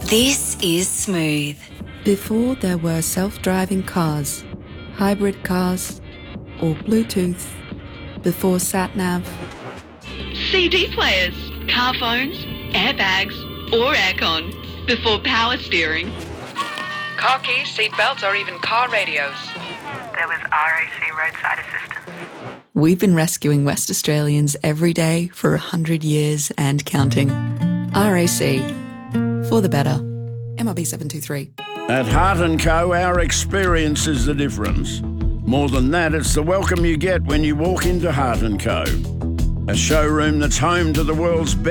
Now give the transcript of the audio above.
This is Smooth. Before there were self-driving cars, hybrid cars, or Bluetooth, before sat-nav, CD players, car phones, airbags, or aircon, before power steering. Car keys, seat belts, or even car radios. There was RAC roadside assistance. we've been rescuing West Australians every day for 100 years and counting. RAC. For the better. MRB 723. At Heart & Co, our experience is the difference. More than that, it's the welcome you get when you walk into Heart & Co, a showroom that's home to the world's best